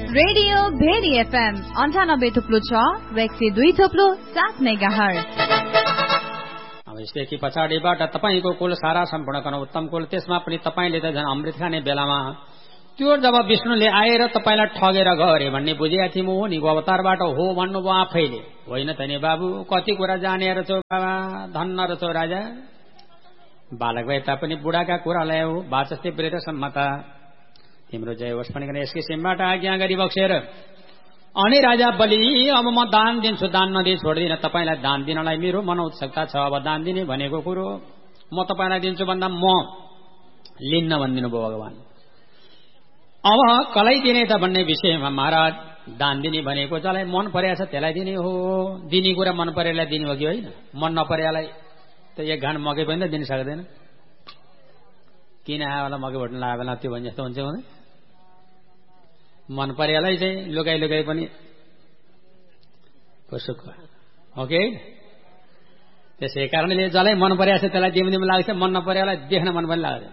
Radio very FM 98.6 र 102.7 megahertz. अब यसदेखि पछाडिबाट तपाईको कुल सारा सम्पूर्ण गर्न उत्तम कुल, त्यसमा पनि तपाईले त झन् अमृत खाने बेलामा त्यो जब विष्णुले आएर तपाईलाई ठगेर गरे भन्ने बुझेका थियौं। हो नि अवतारबाट हो भन्नुभयो आफैले, होइन त नि बाबु। कति कुरा जाने रहेछौ बाबा, धन्न रहेछौ राजा। बालक भए तापनि बुढाका कुरा ल्याऊ, वाचस्ते प्रेत सम्मता। तिम्रो जय होस् भनिकन यस किसिमबाट आज्ञा गरी बक्सेर अनि राजा बलि, अब म दान दिन्छु, दान नदिई छोड्दिन। तपाईलाई दान दिनलाई मेरो मनोत्सुकता छ। अब दान दिने भनेको कुरो म तपाईलाई दिन्छु भन्दा म लिन्न भनिदिनु भयो भगवान। अब कसलाई दिने त भन्ने विषयमा महाराज दान दिने भनेको जसलाई मन परेको छ त्यसलाई दिने हो। दिने कुरा मन परेलाई दिने हो कि होइन? मन नपरेलाई त एक घान मकै पनि त दिन सक्दैन। किन आयो होला मकै भोट्न लाग्यो बेला त्यो भने जस्तो हुन्छ भने मन परेलाई चाहिँ लुगाई लुगाई पनि सुख हो कि? त्यसै कारणले जसलाई मन परेको छ त्यसलाई दिम दिम लाग्छ, मन नपरेलाई देख्न मन पनि लाग्दैन।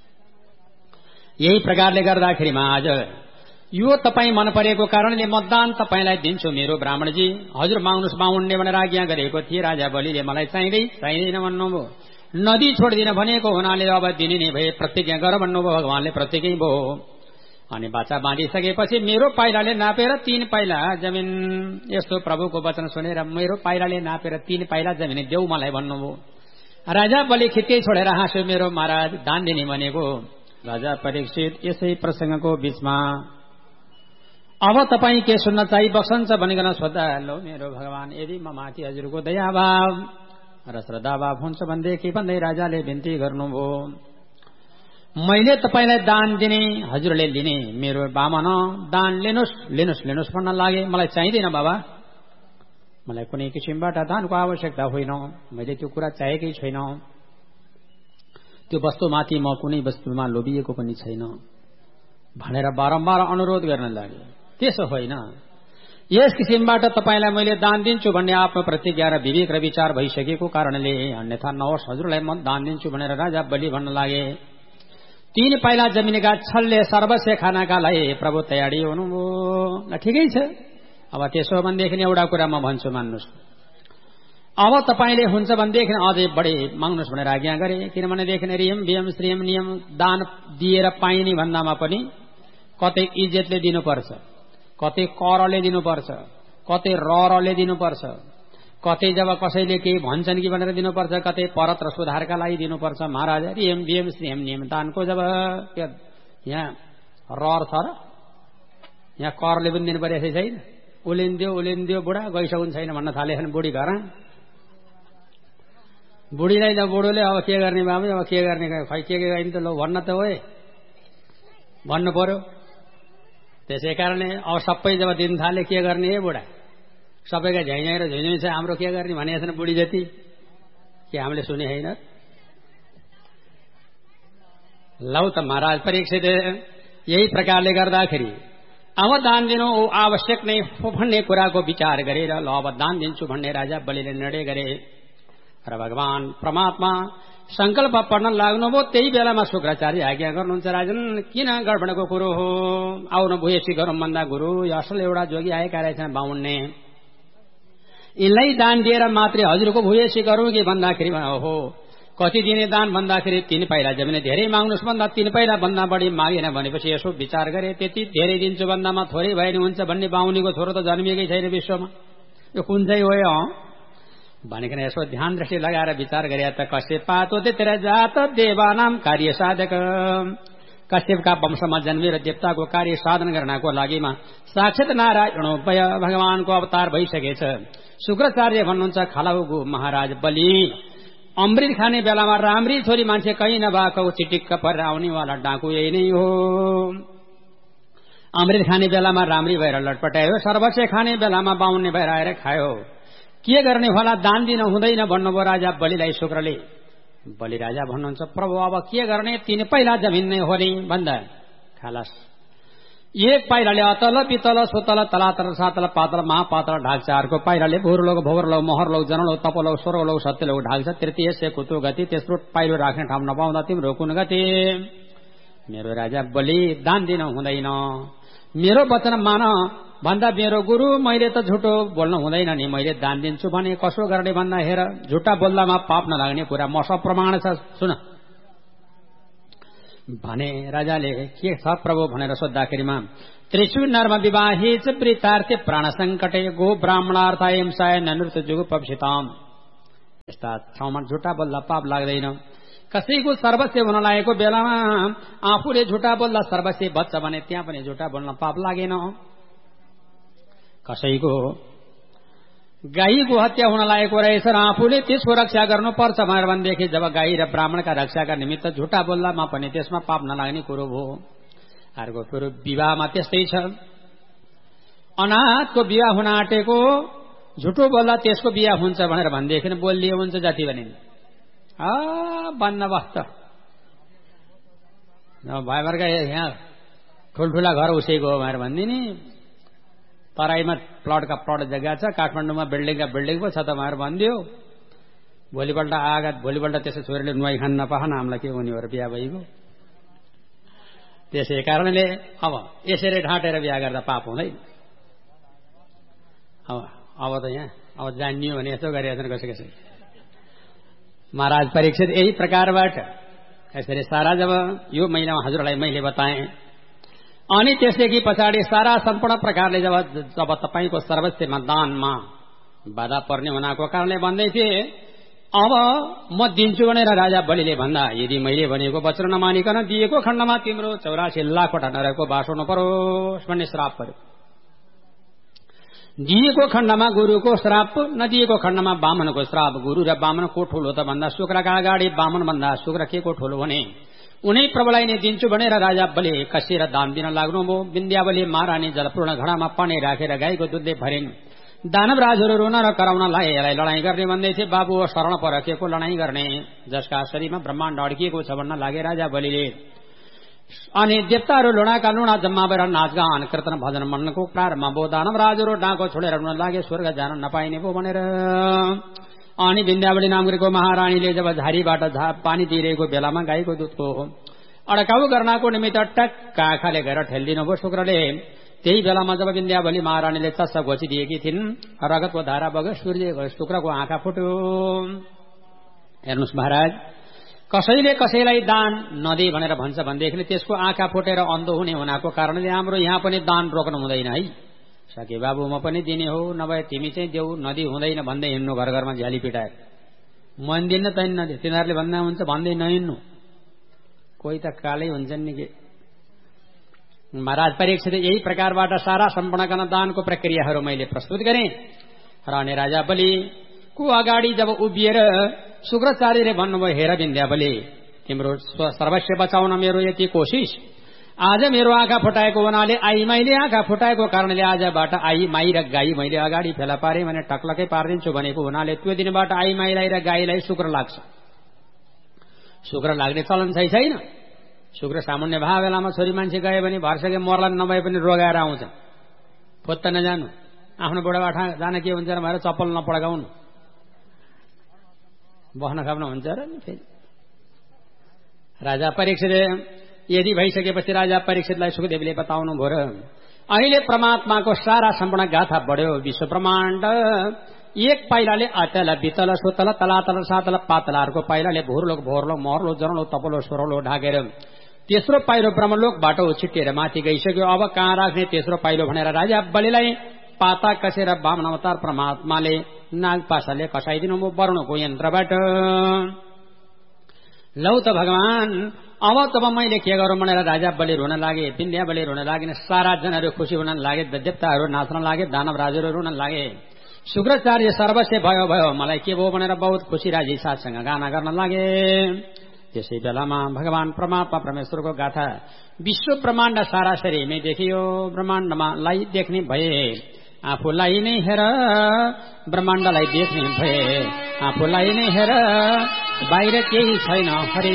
यही प्रकारले गर्दाखेरिमा आज यो तपाईँ मन परेको कारणले मतदान तपाईलाई दिन्छु मेरो ब्राह्मणजी। हजुर माग्नुहोस् बाहुन्ने भनेर आज्ञा गरेको थिए। राजा बलिले मलाई चाहिँदैन भन्नुभयो। नदी छोड्दिन भनेको हुनाले अब दिने नै भए, प्रतिज्ञा गर भन्नुभयो भगवानले। प्रतिज्ञै भयो। अनि बाचा बाँधिसकेपछि मेरो पाइलाले नापेर 3 पाइला जमिन, यस्तो प्रभुको वचन सुनेर मेरो पाइलाले नापेर 3 पाइला जमिन देऊ मलाई भन्नुभयो। राजा बलि खिच्कै छोडेर हाँस्यो, मेरो महाराज दान दिने भनेको। राजा परीक्षित यसै प्रसंगको बीचमा अब तपाईँ के सुन्न चाहिँ बक्सन्छ भनिकन सोद्धा, लो मेरो भगवान, यदि म माथि हजुरको दयाभाव र श्रद्धाभाव हुन्छ भनेदेखि भन्दै राजाले बिन्ती गर्नुभयो, मैले तपाईलाई दान दिने, हजुरले लिने। मेरो बामन दान लिनुस् भन्न लागे। मलाई चाहिँदैन बाबा, मलाई कुनै किसिमबाट दानको आवश्यकता होइन। मैले त्यो कुरा चाहेकै छैन। त्यो वस्तुमाथि म कुनै वस्तुमा लोभिएको पनि छैन भनेर बारम्बार अनुरोध गर्न लागे। त्यसो होइन, यस किसिमबाट तपाईलाई मैले दान दिन्छु भन्ने आफ्नो प्रतिज्ञा र विवेक र विचार भइसकेको कारणले अन्यथा नहोस्, हजुरलाई म दान दिन्छु भनेर राजा बलि भन्न लागे। 3 पाइला जमिनका छलले सर्वस्व खानाका लागि प्रभु तयारी हुनुभयो। ठिकै छ। अब त्यसो भनेदेखि एउटा कुरा म भन्छु, मान्नुहोस्। अब तपाईले हुन्छ भनेदेखि अझै बढी माग्नुहोस् भनेर आज्ञा गरे। किनभनेदेखि रियम वियम श्रीयम नियम दान दिएर पाइने भन्दामा पनि कतै इज्जतले दिनुपर्छ, कतै करले दिनुपर्छ, कतै रले दिनुपर्छ, कतै जब कसैले केही भन्छन् कि भनेर दिनुपर्छ, कतै परत र सुधारका लागि दिनुपर्छ। महाराज रियम वियम श्रीयम नियम दानको जब यहाँ रर छ र यहाँ करले पनि दिनु पर्यो। छैन उलिन्दियो बुढा गइसकुन् छैन भन्न थाले बुढी घर। बुढीलाई त बुढोले अब के गर्ने बाबु, अब के गर्ने, खै के गर्ने त लो भन्न त हो, भन्नु पर्यो। त्यसै कारणले अब सबै जब दिन थाले के गर्ने हे बुढा, सबैका झैझै र झैझै छ, हाम्रो के गर्ने भनेको छैन बुढी जति, के हामीले सुने होइन? लौ त महाराज परीक्षित यही प्रकारले गर्दाखेरि अब दान दिनु आवश्यक नै हो भन्ने कुराको विचार गरेर ल अब दान दिन्छु भन्ने राजा बलिले निर्णय गरे र भगवान परमात्मा संकल्प पढ्न लाग्नुभयो। त्यही बेलामा शुक्राचार्य आज्ञा गर्नुहुन्छ, राजन किन गडबडको कुरो हो, आउन भुयसी गरौँ भन्दा गुरु यो असल एउटा जोगी आएका रहेछन् बाहुन्ने, यिनलाई दान दिएर मात्रै हजुरको भुयसी गरौँ कि भन्दाखेरि हो कति दिने दान भन्दाखेरि 3 पाइला जमिन धेरै माग्नुहोस् भन्दा 3 पाइला भन्दा बढी मागेन भनेपछि यसो विचार गरे, त्यति धेरै दिन्छु भन्दामा थोरै भए नि हुन्छ भन्ने बाहुनीको छोरो त जन्मिएकै छैन विश्वमा, यो कुन चाहिँ हो भनेकन यसो ध्यान दृष्टि लगाएर विचार गरे। त कश्यप पातो तेरा जात देवानाम कार्य साधक, कश्यपका वंशमा जन्मेर देवताको कार्य साधन गर्नको लागिमा साक्षात नारायण भगवानको अवतार भइसकेछ। शुक्राचार्य भन्नुहुन्छ, खालाउगु महाराज बलि अमृत खाने बेलामा राम्री छोरी मान्छे कहीँ नभएको चिटिक्क परेर आउनेवाला डाकु यही नै हो। अमृत खाने बेलामा राम्री भएर लटपटायो, सर्वस्व खाने बेलामा बाहुन्ने भएर आएर खायो। के गर्ने होला, दान दिन हुँदैन भन्नुभयो राजा बलिलाई शुक्रले। बलि राजा भन्नुहुन्छ, प्रभु अब के गर्ने, 3 पाइला जमिन नै हो नि भन्दा खालास। 1 पाइलाले अतल पितल सुतल तलातल सातल पातल महापातल ढाक्छ, अर्को पाइलाले भुरलोग भोरलोग महरलोग जनलोग तपलोग स्वरलोग सत्यलोग ढाक्छ, तृतीय से कुतो गति, तेस्रो पाइलो राख्ने ठाउँ नपाउँदा तिम्रो कुन गति। मेरो राजा बलि दान दिन हुँदैन, मेरो वचन मान भन्दा मेरो गुरु मैले त झुटो बोल्न हुँदैन नि, मैले दान दिन्छु भने कसो गर्ने भन्दा हेर झुटा बोल्दामा पाप नलाग्ने कुरा मसँग प्रमाण छ, सुन भने। राजाले के छ प्रभु भनेर सोद्धाखेरिमा त्रिशु नर्म विवाहित वृत्तार्थे प्राण संकटे गो ब्राह्मणार्थ हिंसाय नृत्य जुग पक्षिताम। यस्ता ठाउँमा झुटा बोल्दा पाप लाग्दैन। कसैको सर्वस्व हुन लागेको बेलामा आफूले झुटा बोल्दा सर्वस्व बच्छ भने त्यहाँ पनि झुटा बोल्न पाप लागेन। कसैको गाईको हत्या हुन लागेको रहेछ र आफूले त्यसको रक्षा गर्नुपर्छ भनेर भनेदेखि जब गाई र ब्राह्मणका रक्षाका निमित्त झुटा बोल्दामा पनि त्यसमा पाप नलाग्ने कुरो हो। अर्को कुरो विवाहमा त्यस्तै छ। अनाथको विवाह हुन आँटेको झुटो बोल्दा त्यसको विवाह हुन्छ भनेर भनेदेखि बोलिए हुन्छ जति भने बन्दोबस्त भएभरका यहाँ ठुल्ठुला घर उसैको हो भनेर भनिदिने। तराईमा प्लटका प्लट जग्गा छ, काठमाडौँमा बिल्डिङका बिल्डिङ पो छ त भनेर भनिदियो। भोलिपल्ट त्यसै छोरीले नुहाई खान नपाखन हामीलाई के हुने हो बिहा भइगयो। त्यसै कारणले अब यसरी ढाँटेर बिहा गर्दा पाप हुँदैन। अब त यहाँ अब जानियो भने यसो गरिरहेछन् कसै कसै। महाराज परीक्षित यही प्रकारबाट यसरी सारा जब यो महिना हजुरलाई मैले बताएँ अनि त्यसदेखि पछाडि सारा सम्पूर्ण प्रकारले जब तपाईँको सर्वस्वमा दानमा बाधा पर्ने हुनाको कारणले भन्दै थिए अब म दिन्छु भनेर राजा बलिले भन्दा यदि मैले भनेको वचन नमानिकन दिएको खण्डमा तिम्रो 84 लाखवटा नरकको बास हुनु परोस् भन्ने श्राप पर्यो। दिएको खण्डमा गुरुको श्राप, नदिएको खण्डमा बामनको श्राप। गुरु र बामन को ठुलो त भन्दा शुक्रका अगाडि बामन भन्दा शुक्र के को ठुलो भने उनै प्रभुलाई नै दिन्छु भनेर राजा बलि कसेर दान दिन लाग्नुभयो। विन्ध्यावली महारानी जलपूर्ण घडामा पानी राखेर गाईको दुधले भरिन्। दानवराजहरू रुन र कराउन लागे यसलाई लडाईँ गर्ने भन्दै थिए। बाबु शरण पर के को लडाईँ गर्ने, जसका शरीरमा ब्रह्माण्ड अड्किएको छ भन्न लागे राजा बलिले। अनि देवताहरू लुणाका लुणा जम्मा भएर नाचगान कीर्तन भजन मनको प्रारम्भ भयो। दानवराजहरू डाँको छोडेर रुन लागे स्वर्ग जान नपाइने भयो भनेर। अनि विन्ध्यावली नामको महारानीले जब झारीबाट पानी दिइरहेको बेलामा गाईको दुधको अड्काउ गर्नको निमित्त टक्क आँखाले गएर ठेलिदिनु भयो शुक्रले। त्यही बेलामा जब विन्ध्यावली महारानीले चस्स घोचिदिएकी थिइन्, रगतको धारा बग्यो, सूर्य शुक्रको आँखा फुट्यो। हेर्नुहोस् महाराज, कसैले कसैलाई दान नदे भनेर भन्छ भनेदेखि त्यसको आँखा फुटेर अन्धो हुने हुनाको कारणले हाम्रो यहाँ पनि दान रोक्नु हुँदैन है। सके बाबु म पनि दिने हो, नभए तिमी चाहिँ देऊ, नदी हुँदैन भन्दै हिँड्नु घर घरमा झ्याली पिटाएर। मन दिन्न तैन नदे, तिनीहरूले भन्दा हुन्छ भन्दै नहिँड्नु। कोही त कालै हुन्छन् नि के। महाराज परीक्षित यही प्रकारबाट सारा सम्पूर्ण दानको प्रक्रियाहरू मैले प्रस्तुत गरेँ। र अनि राजा बलिको अगाडि जब उभिएर शुक्राचार्यले भन्नुभयो हेर विन्ध्यावली, तिम्रो सर्वस्व बचाउन मेरो यति कोसिस, आज मेरो आँखा फुटाएको हुनाले आई मैले आँखा फुटाएको कारणले आजबाट आई माई र गाई मैले अगाडि फेला पारेँ भने टक्लकै पारिदिन्छु भनेको हुनाले त्यो दिनबाट आई माईलाई र गाईलाई शुक्र लाग्छ। शुक्र लाग्ने चलन छैन। शुक्र सामान्य भए बेलामा छोरी मान्छे गए भने भरसके मर्ला नभए पनि रोगाएर आउँछ। फोत्त नजानु, आफ्नो बुढाबाठा जान के हुन्छ र भनेर चप्पल नपड्काउनु, बस्न खाप्न हुन्छ र नि फेरि। राजा परीक्षितले यदि भइसकेपछि राजा परीक्षितलाई सुखदेवले बताउनु भयो र अहिले परमात्माको सारा सम्पूर्ण गाथा बढ्यो। विश्व ब्रह्माण्ड एक पाइलाले अतल बितल सुतल तलातल सातल पातल, अर्को पाइलाले भोरलोक भोरलो महर्लो जरलो तपलो स्वरलो ढाकेर तेस्रो पाइलो ब्रह्मलोकबाट उछिट्टिएर माथि गइसक्यो। अब कहाँ राख्ने तेस्रो पाइलो भनेर राजा बलिलाई पाता कसेर वामन अवतार परमात्माले नागपासाले कसाइदिनु भयो वर्णको यन्त्रबाट। लौ त भगवान अब तब मैले के गरौँ भनेर राजा बलि रुन लागे, विन्ध्यावली रुन लागिन्, सारा जनहरू खुसी हुन लागे, देवताहरू नाच्न लागे, दानवराजहरू रुन लागे। शुक्राचार्य सर्वस्व भयो मलाई के भयो भनेर बहुत खुसी राजी साथसँग गाना गर्न लागे। त्यसै बेलामा भगवान परमात्मा परमेश्वरको गाथा विश्व ब्रह्माण्ड सारा शरीरमै देखियो। ब्रह्माण्डमा लाई देख्ने भए आफूलाई नै हेर, ब्रह्माण्डलाई देख्ने भए आफूलाई नै हेर, बाहिर केही छैन हरे।